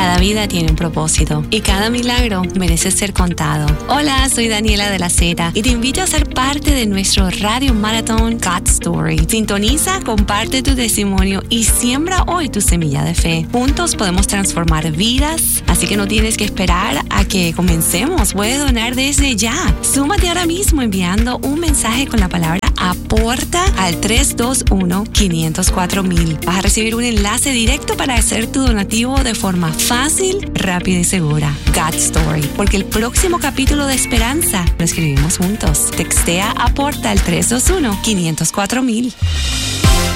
Cada vida tiene un propósito y cada milagro merece ser contado. Hola, soy Daniela de la Z y te invito a ser parte de nuestro Radio Maratón God Story. Sintoniza, comparte tu testimonio y siembra hoy tu semilla de fe. Juntos podemos transformar vidas, así que no tienes que esperar a que comencemos. Puedes donar desde ya. Súmate ahora mismo enviando un mensaje con la palabra aporta al 321-504-1000. Vas a recibir un enlace directo para hacer tu donativo de forma fácil, rápida y segura. God Story, porque el próximo capítulo de Esperanza lo escribimos juntos. Textea aporta al 321-504-1000.